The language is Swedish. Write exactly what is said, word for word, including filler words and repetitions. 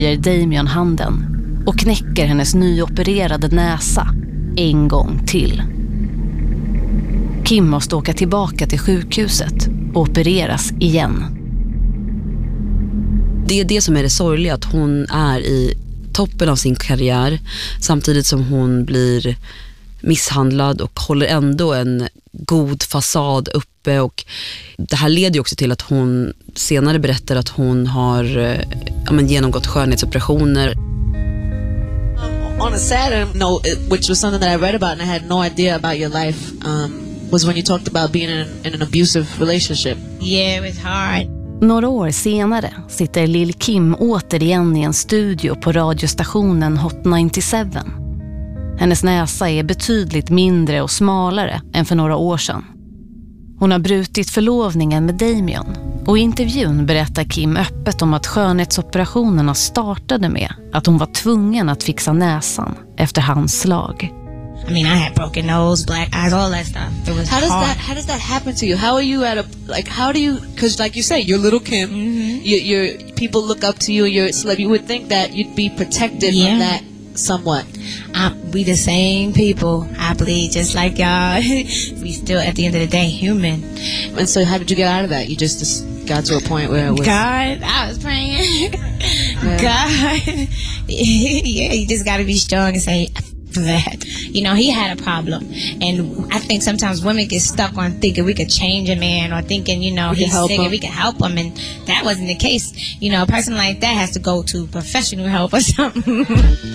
ger Damien handen och knäcker hennes nyopererade näsa en gång till. Kim måste åka tillbaka till sjukhuset och opereras igen. Det är det som är det sorgliga, att hon är i toppen av sin karriär samtidigt som hon blir misshandlad och håller ändå en god fasad uppe, och det här leder ju också till att hon senare berättar att hon har ja, men genomgått skönhetsoperationer. On a sadder note, which was something that I read about and I had no idea about your life, um, was when you talked about being in, in an abusive relationship. Yeah, it was hard. Några år senare sitter Lil Kim återigen i en studio på radiostationen Hot nittiosju. Hennes näsa är betydligt mindre och smalare än för några år sedan. Hon har brutit förlovningen med Damien, och i intervjun berättar Kim öppet om att skönhetsoperationerna startade med att hon var tvungen att fixa näsan efter hans slag. I mean, I had broken nose, black eyes, all that stuff. It was How does hard. that how does that happen to you? How are you at a like how do you, because like you say, you're little Kim, Mm-hmm. you, you're people look up to you, you're a celeb. You would think that you'd be protected Yeah. from that somewhat. I, we the same people. I bleed just like y'all. We still, at the end of the day, human. And so how did you get out of that? You just, just got to a point where it was... God, I was praying. God. Yeah, you just got to be strong and say that. You know, he had a problem. And I think sometimes women get stuck on thinking we could change a man, or thinking, you know, We can he's help sick him. and we can help him. And that wasn't the case. You know, a person like that has to go to professional help or something.